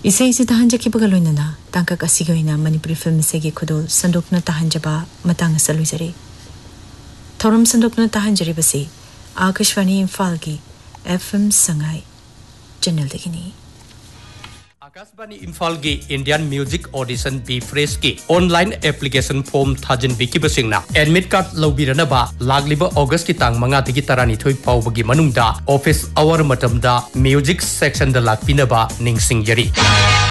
इसे इसे ताहंजखिबगा लोइनना तांका कसिगोइना मणिपुरी फिल्म सेगी खुदो संदोकना ताहंजबा मतंग सलुइजरे थोरम संदोकना ताहंजरिबसे आकाशवाणी इम्फाल की एफएम संगाई चैनल देखिनी आकाशवाणी इम्फाल की Indian music audition B fresh की online application form थाजन बिकिबसिंगना admit card लौबिरनबा लागलिबा अगस्त की तांग 5-12 फाउबगी मनुंगदा ऑफिस आवर मतमदा म्यूजिक सेक्शन दा लाकपिनबा निंगसिंगजरी